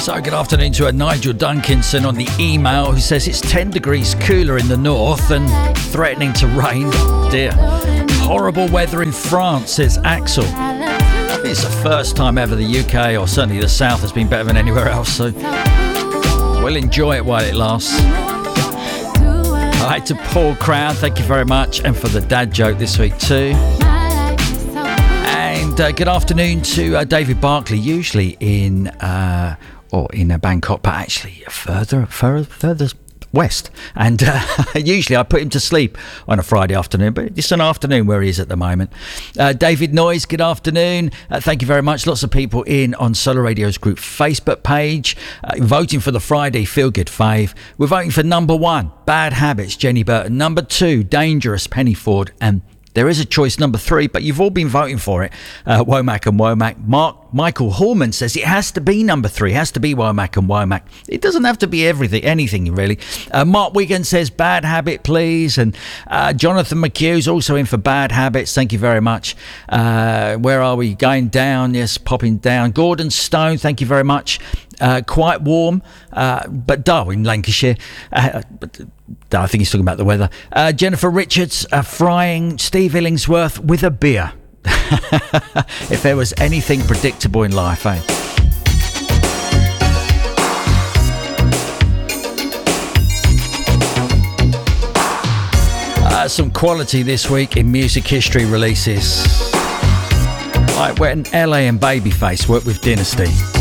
So good afternoon to Nigel Duncanson on the email who says it's 10 degrees cooler in the north and threatening to rain. Dear. Horrible weather in France, says Axel. I think it's the first time ever the UK, or certainly the south, has been better than anywhere else, so we'll enjoy it while it lasts. Hi to Paul Crown, thank you very much, and for the dad joke this week too. And good afternoon to David Barclay, usually in Bangkok, but actually further west. And usually I put him to sleep on a Friday afternoon, but it's an afternoon where he is at the moment. David Noyes, good afternoon. Thank you very much. Lots of people in on Solar Radio's group Facebook page, voting for the Friday Feel Good Fave. We're voting for number 1, Bad Habits, Jenny Burton. Number 2, Dangerous, Penny Ford. And there is a choice number 3, but you've all been voting for it. Womack and Womack. Michael Hallman says it has to be number 3, has to be Womack and Womack. It doesn't have to be anything really. Mark Wigan says Bad Habit, please. And Jonathan McHugh's also in for Bad Habits. Thank you very much. Where are we? Going down. Yes, popping down. Gordon Stone, thank you very much. Quite warm, but dull in Lancashire. I think he's talking about the weather. Jennifer Richards frying Steve Illingsworth with a beer. If there was anything predictable in life, eh? Some quality this week in music history releases. Like when LA and Babyface worked with Dynasty.